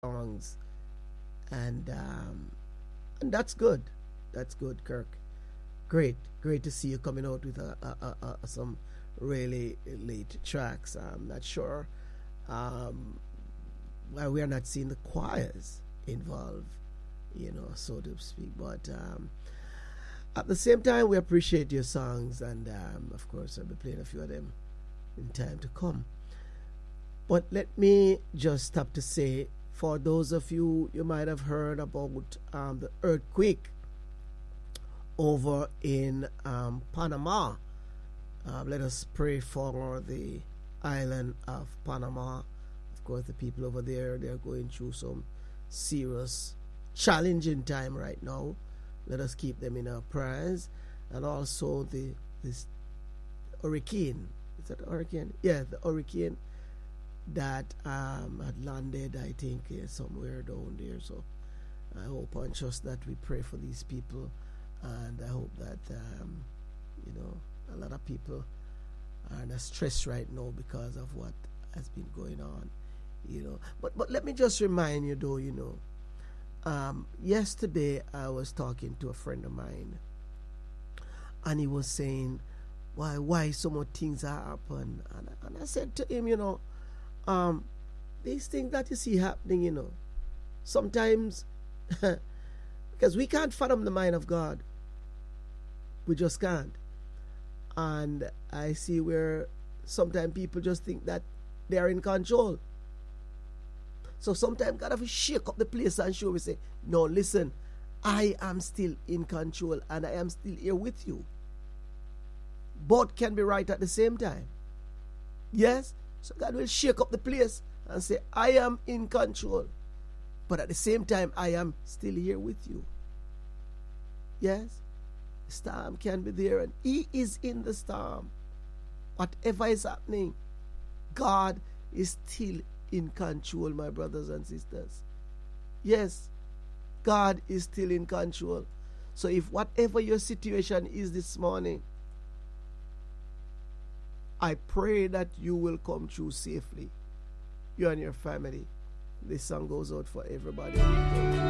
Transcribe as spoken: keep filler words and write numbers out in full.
songs, and um, and that's good. That's good, Kirk. Great, great to see you coming out with a, a, a, a, some really late tracks. I'm not sure um, why we are not seeing the choirs involved, you know, so to speak. But um, at the same time, we appreciate your songs, and um, of course, I'll be playing a few of them in time to come. But let me just stop to say, for those of you, you might have heard about um, the earthquake over in um, Panama. Uh, let us pray for the island of Panama. Of course, the people over there, they're going through some serious, challenging time right now. Let us keep them in our prayers. And also the this hurricane. Is that a hurricane? Yeah, the hurricane that um, had landed, I think, uh, somewhere down there. So I hope and trust that we pray for these people, and I hope that um, you know, a lot of people are under stress right now because of what has been going on. You know, but but let me just remind you, though, you know, um, yesterday I was talking to a friend of mine, and he was saying, why why so much things are happen, and, and I said to him, you know, um, these things that you see happening, you know, sometimes because we can't fathom the mind of God, we just can't. And I see where sometimes people just think that they are in control. So sometimes God have to shake up the place and show we say, no, listen, I am still in control and I am still here with you. Both can be right at the same time. Yes? So God will shake up the place and say, I am in control. But at the same time, I am still here with you. Yes? The storm can be there and He is in the storm. Whatever is happening, God is still in control, my brothers and sisters. Yes, God is still in control. So if whatever your situation is this morning, I pray that you will come through safely, you and your family. This song goes out for everybody.